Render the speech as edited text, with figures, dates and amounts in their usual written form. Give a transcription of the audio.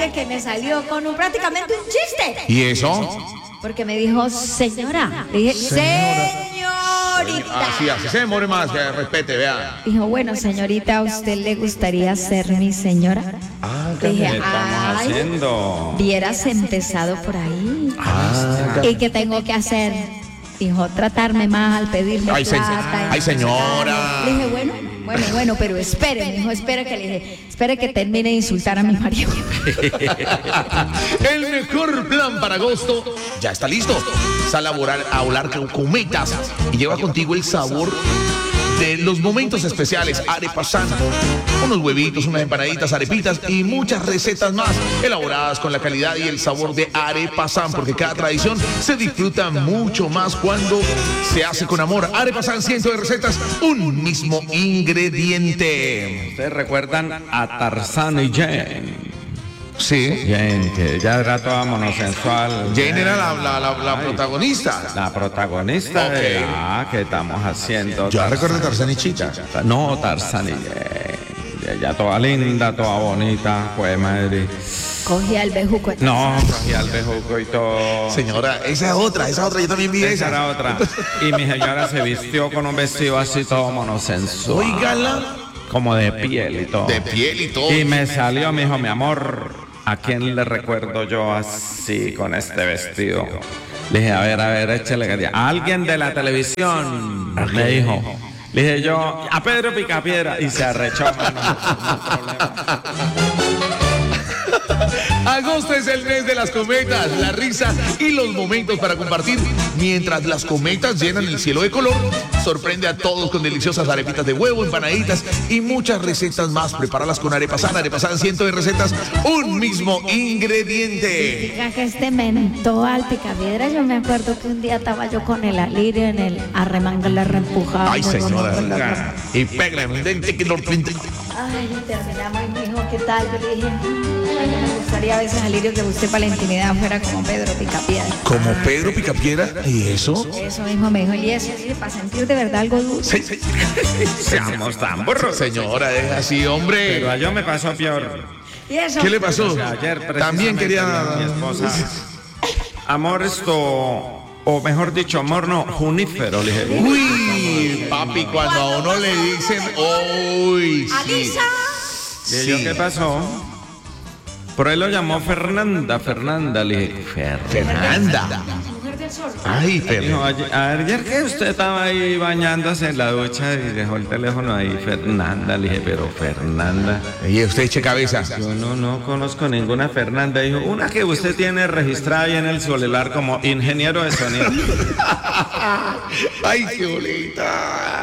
imagínate que me salió con prácticamente un chiste. ¿Y eso? Porque me dijo, señora. Le dije, señorita. Así, se demore más, que respete, vea. Dijo, bueno, señorita, ¿a usted le gustaría ser mi señora? Le dije, ¿Qué estamos haciendo? Vieras empezado por ahí. ¿Y qué tengo que hacer? Dijo, tratarme mal, pedirme plata. Ay, señora. Le dije, bueno, pero espere, me dijo, espere que termine de insultar a mi marido. El mejor plan para agosto ya está listo. Sal a volar con cometas y lleva contigo el sabor de los momentos especiales. Arepasan, unos huevitos, unas empanaditas, arepitas y muchas recetas más elaboradas con la calidad y el sabor de Arepasan, porque cada tradición se disfruta mucho más cuando se hace con amor. Arepasan, cientos de recetas, un mismo ingrediente. ¿Ustedes recuerdan a Tarzán y Jane? Sí. Jane, que ya era toda monosensual. Jane era la protagonista. La protagonista. Okay. ¿Qué estamos haciendo? Yo recuerdo Tarzán y Chica. No, Tarzán y Jane. Ella toda linda, toda bonita, pues madre. Cogía el bejuco. No, cogía el bejuco y todo. Señora, esa es otra, yo también vi esa. Esa era otra. Y mi señora se vistió con un vestido así todo monosensual. Óigala. Como de piel y todo. De piel y todo. Y me salió, me dijo, mi amor, ¿a quién le recuerdo yo así con este vestido? Le dije, a ver, échale que a alguien de la televisión, me dijo. Le dije yo, a Pedro Picapiedra, y se arrechó, mano. Agosto es el mes de las cometas, la risa y los momentos para compartir. Mientras las cometas llenan el cielo de color, sorprende a todos con deliciosas arepitas de huevo, empanaditas y muchas recetas más. Prepáralas con Arepasan. Arepasan, cientos de recetas, un mismo ingrediente. Diga que este mentó al Picapiedra. Yo me acuerdo que un día estaba yo con el alirio en el arremanga, la reempujada. Ay, señora. Y pégale. Ay, terminamos y me dijo, ¿qué tal? Yo le dije, ay, me gustaría a veces, Alirio, que usted para la intimidad fuera como Pedro Picapiedra. ¿Como Pedro Picapiedra? ¿Y eso? Eso mismo me dijo, y eso, sí, para sentir de verdad algo dulce. Sí. Seamos tan burros. Señora, es así, hombre. Pero a yo me pasó peor. ¿Y eso? ¿Qué le pasó? O sea, ayer También precisamente quería... mi esposa. Amor, o mejor dicho, amor no, junífero, le dije. Uy, papi, cuando a uno le dicen, uy, sí. ¡Alisa! Le dije, ¿qué pasó? Por ahí lo llamó Fernanda, le dije, Fernanda. Mujer del sol. Ay, Dijo, Fernanda. ayer que usted estaba ahí bañándose en la ducha y dejó el teléfono ahí, Fernanda, le dije, pero Fernanda. Y usted eche cabeza. Yo no conozco ninguna Fernanda. Dijo, una que usted tiene registrada ahí en el celular como ingeniero de sonido. Ay, qué bonita.